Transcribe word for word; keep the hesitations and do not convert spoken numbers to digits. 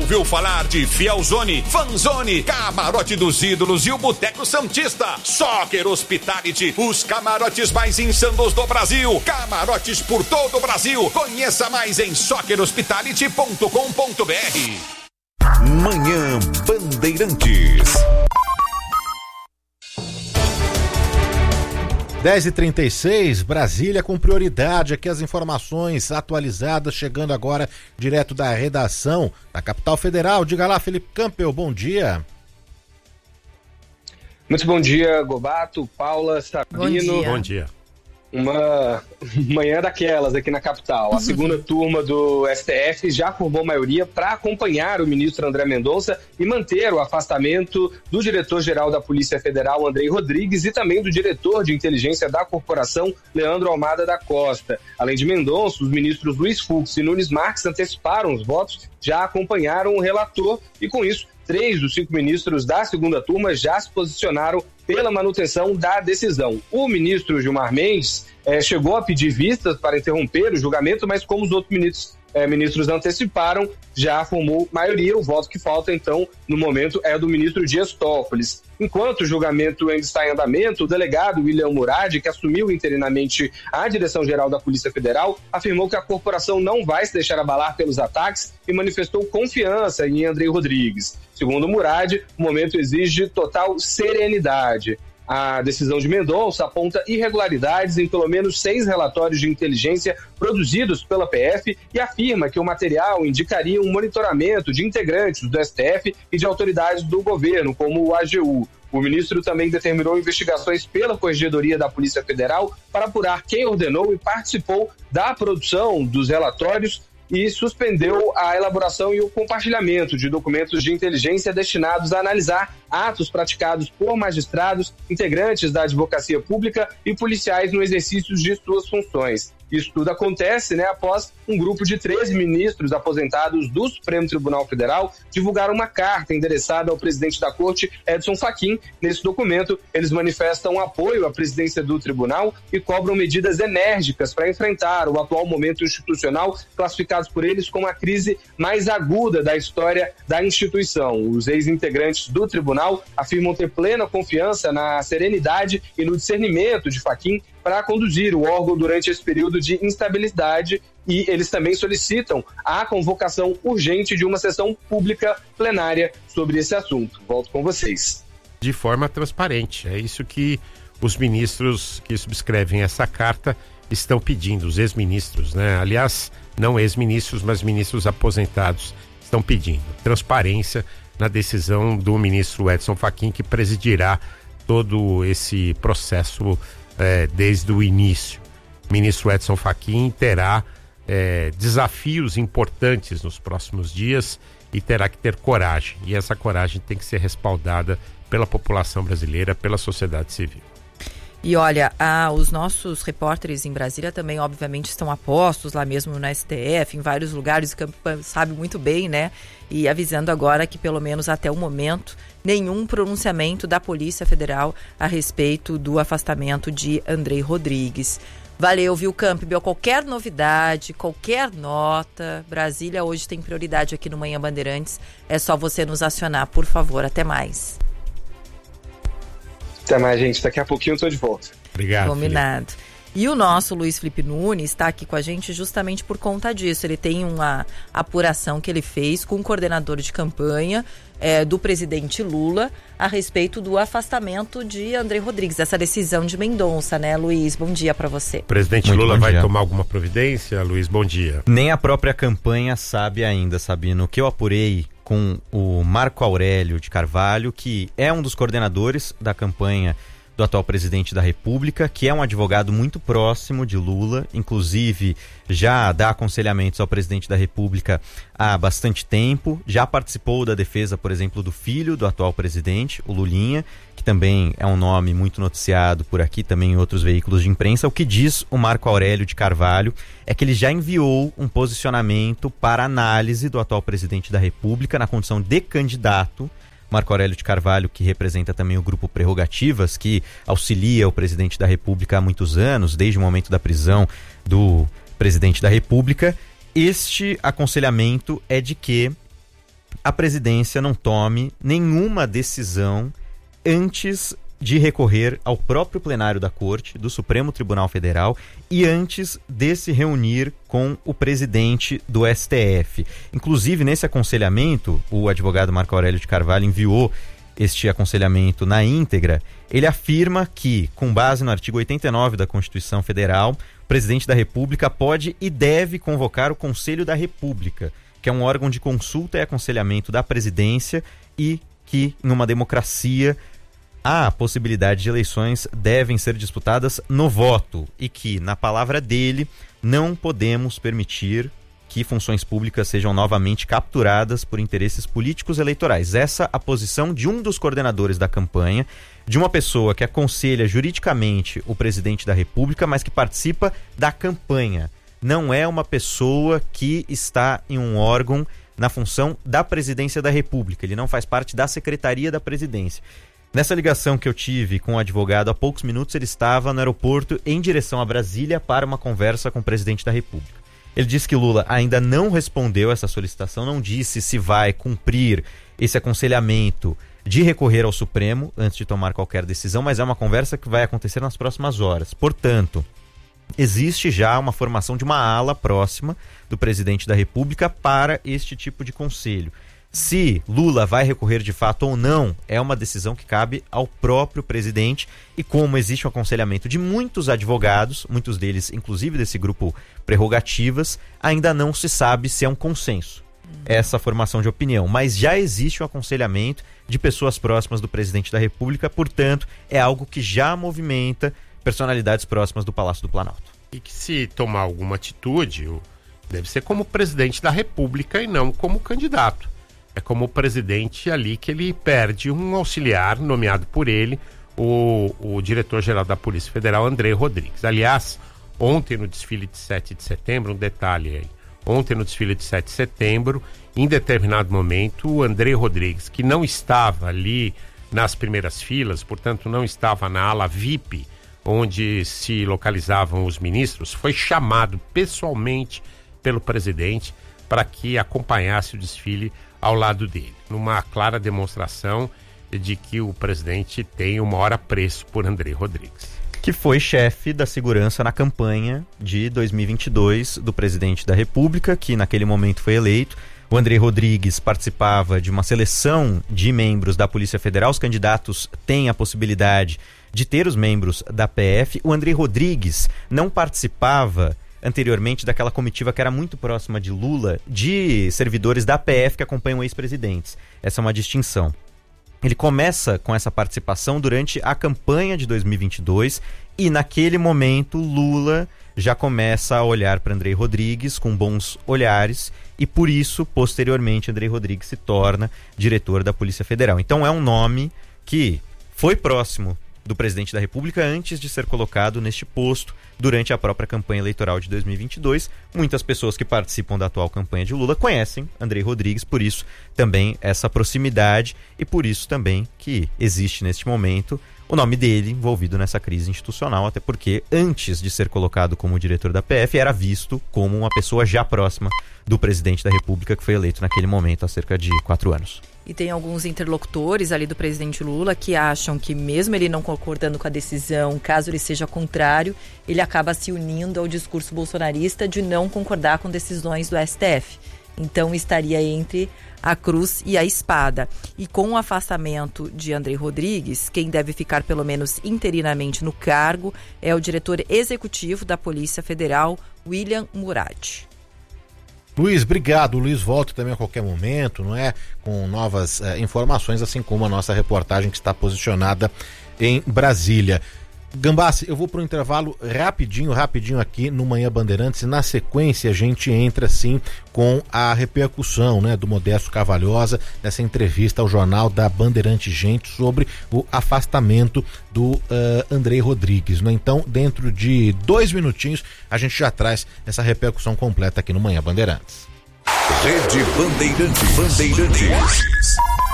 ouviu falar de Fielzone, Fanzone, Camarote dos Ídolos e o Boteco Santista? Soccer Hospitality, os camarotes mais insanos do Brasil. Camarotes por todo o Brasil. Conheça mais em soccer hospitality ponto com ponto b r. Manhã Bandeirantes. dez e trinta e seis, Brasília com prioridade. Aqui as informações atualizadas, chegando agora direto da redação da capital federal. Diga lá, Felipe Campbell, bom dia. Muito bom dia, Gobato, Paula, Sabino. Bom dia. Bom dia. Uma manhã daquelas aqui na capital. A segunda turma do S T F já formou maioria para acompanhar o ministro André Mendonça e manter o afastamento do diretor-geral da Polícia Federal, Andrei Rodrigues, e também do diretor de inteligência da corporação, Leandro Almada da Costa. Além de Mendonça, os ministros Luiz Fux e Nunes Marques anteciparam os votos, já acompanharam o relator e, com isso, três dos cinco ministros da segunda turma já se posicionaram pela manutenção da decisão. O ministro Gilmar Mendes eh, chegou a pedir vistas para interromper o julgamento, mas como os outros ministros, eh, ministros anteciparam, já formou maioria. O voto que falta, então, no momento, é do ministro Dias Toffoli. Enquanto o julgamento ainda está em andamento, o delegado William Murad, que assumiu interinamente a direção-geral da Polícia Federal, afirmou que a corporação não vai se deixar abalar pelos ataques e manifestou confiança em Andrei Rodrigues. Segundo Murad, o momento exige total serenidade. A decisão de Mendonça aponta irregularidades em pelo menos seis relatórios de inteligência produzidos pela P F e afirma que o material indicaria um monitoramento de integrantes do S T F e de autoridades do governo, como o A G U. O ministro também determinou investigações pela Corregedoria da Polícia Federal para apurar quem ordenou e participou da produção dos relatórios e suspendeu a elaboração e o compartilhamento de documentos de inteligência destinados a analisar atos praticados por magistrados, integrantes da advocacia pública e policiais no exercício de suas funções. Isso tudo acontece, né, após um grupo de treze ministros aposentados do Supremo Tribunal Federal divulgar uma carta endereçada ao presidente da Corte, Edson Fachin. Nesse documento, eles manifestam apoio à presidência do tribunal e cobram medidas enérgicas para enfrentar o atual momento institucional, classificados por eles como a crise mais aguda da história da instituição. Os ex-integrantes do tribunal afirmam ter plena confiança na serenidade e no discernimento de Fachin para conduzir o órgão durante esse período de instabilidade, e eles também solicitam a convocação urgente de uma sessão pública plenária sobre esse assunto. Volto com vocês. De forma transparente, é isso que os ministros que subscrevem essa carta estão pedindo, os ex-ministros, né? Aliás, não ex-ministros, mas ministros aposentados estão pedindo transparência na decisão do ministro Edson Fachin, que presidirá todo esse processo É, desde o início. O ministro Edson Fachin terá é, desafios importantes nos próximos dias e terá que ter coragem, e essa coragem tem que ser respaldada pela população brasileira, pela sociedade civil. E olha, ah, os nossos repórteres em Brasília também, obviamente, estão a postos lá mesmo no S T F, em vários lugares, o Campo sabe muito bem, né? E avisando agora que, pelo menos até o momento, nenhum pronunciamento da Polícia Federal a respeito do afastamento de Andrei Rodrigues. Valeu, viu, Campbell? Qualquer novidade, qualquer nota, Brasília hoje tem prioridade aqui no Manhã Bandeirantes. É só você nos acionar, por favor. Até mais. Até mais, gente. Daqui a pouquinho eu tô de volta. Obrigado. Combinado. Felipe. E o nosso Luiz Felipe Nunes está aqui com a gente justamente por conta disso. Ele tem uma apuração que ele fez com o coordenador de campanha é, do presidente Lula a respeito do afastamento de Andrei Rodrigues, essa decisão de Mendonça, né, Luiz? Bom dia para você. O presidente Muito Lula vai dia. tomar alguma providência? Luiz, bom dia. Nem a própria campanha sabe ainda, Sabino. O que eu apurei com o Marco Aurélio de Carvalho, que é um dos coordenadores da campanha do atual presidente da República, que é um advogado muito próximo de Lula, inclusive já dá aconselhamentos ao presidente da República há bastante tempo, já participou da defesa, por exemplo, do filho do atual presidente, o Lulinha, que também é um nome muito noticiado por aqui, também em outros veículos de imprensa. O que diz o Marco Aurélio de Carvalho é que ele já enviou um posicionamento para análise do atual presidente da República na condição de candidato. Marco Aurélio de Carvalho, que representa também o grupo Prerrogativas, que auxilia o presidente da República há muitos anos, desde o momento da prisão do presidente da República. Este aconselhamento é de que a presidência não tome nenhuma decisão antes de recorrer ao próprio plenário da Corte, do Supremo Tribunal Federal, e antes de se reunir com o presidente do S T F. Inclusive, nesse aconselhamento, o advogado Marco Aurélio de Carvalho enviou este aconselhamento na íntegra. Ele afirma que, com base no artigo oitenta e nove da Constituição Federal, o presidente da República pode e deve convocar o Conselho da República, que é um órgão de consulta e aconselhamento da presidência, e que, em uma democracia, a possibilidade de eleições devem ser disputadas no voto, e que, na palavra dele, não podemos permitir que funções públicas sejam novamente capturadas por interesses políticos eleitorais. Essa é a posição de um dos coordenadores da campanha, de uma pessoa que aconselha juridicamente o presidente da República, mas que participa da campanha. Não é uma pessoa que está em um órgão na função da presidência da República. Ele não faz parte da Secretaria da Presidência. Nessa ligação que eu tive com o advogado, há poucos minutos ele estava no aeroporto em direção a Brasília para uma conversa com o presidente da República. Ele disse que Lula ainda não respondeu essa solicitação, não disse se vai cumprir esse aconselhamento de recorrer ao Supremo antes de tomar qualquer decisão, mas é uma conversa que vai acontecer nas próximas horas. Portanto, existe já uma formação de uma ala próxima do presidente da República para este tipo de conselho. Se Lula vai recorrer de fato ou não, é uma decisão que cabe ao próprio presidente, e como existe um aconselhamento de muitos advogados, muitos deles inclusive desse grupo Prerrogativas, ainda não se sabe se é um consenso essa formação de opinião, mas já existe um aconselhamento de pessoas próximas do presidente da República, portanto é algo que já movimenta personalidades próximas do Palácio do Planalto. E que, se tomar alguma atitude, deve ser como presidente da República e não como candidato. É como presidente ali que ele perde um auxiliar nomeado por ele, o, o diretor-geral da Polícia Federal, André Rodrigues. Aliás, ontem no desfile de sete de setembro, um detalhe aí, ontem no desfile de sete de setembro, em determinado momento, o André Rodrigues, que não estava ali nas primeiras filas, portanto não estava na ala V I P, onde se localizavam os ministros, foi chamado pessoalmente pelo presidente para que acompanhasse o desfile ao lado dele, numa clara demonstração de que o presidente tem o maior apreço por André Rodrigues. Que foi chefe da segurança na campanha de dois mil e vinte e dois do presidente da República, que naquele momento foi eleito. O André Rodrigues participava de uma seleção de membros da Polícia Federal. Os candidatos têm a possibilidade de ter os membros da P F. O André Rodrigues não participava anteriormente daquela comitiva que era muito próxima de Lula, de servidores da P F que acompanham ex-presidentes. Essa é uma distinção. Ele começa com essa participação durante a campanha de dois mil e vinte e dois, e naquele momento Lula já começa a olhar para André Rodrigues com bons olhares, e por isso, posteriormente, André Rodrigues se torna diretor da Polícia Federal. Então é um nome que foi próximo do presidente da República antes de ser colocado neste posto durante a própria campanha eleitoral de dois mil e vinte e dois. Muitas pessoas que participam da atual campanha de Lula conhecem André Rodrigues, por isso também essa proximidade, e por isso também que existe neste momento o nome dele envolvido nessa crise institucional, até porque antes de ser colocado como diretor da P F era visto como uma pessoa já próxima do presidente da República, que foi eleito naquele momento há cerca de quatro anos. E tem alguns interlocutores ali do presidente Lula que acham que, mesmo ele não concordando com a decisão, caso ele seja contrário, ele acaba se unindo ao discurso bolsonarista de não concordar com decisões do S T F. Então estaria entre a cruz e a espada. E com o afastamento de André Rodrigues, quem deve ficar pelo menos interinamente no cargo é o diretor executivo da Polícia Federal, William Murad. Luiz, obrigado. O Luiz volta também a qualquer momento, não é? Com novas eh, informações, assim como a nossa reportagem que está posicionada em Brasília. Gambassi, eu vou para um intervalo rapidinho, rapidinho aqui no Manhã Bandeirantes, e na sequência a gente entra sim com a repercussão, né, do Modesto Carvalhosa, dessa entrevista ao jornal da Bandeirante Gente sobre o afastamento do uh, André Rodrigues, né? Então, dentro de dois minutinhos, a gente já traz essa repercussão completa aqui no Manhã Bandeirantes. Rede Bandeirantes. Bandeirantes.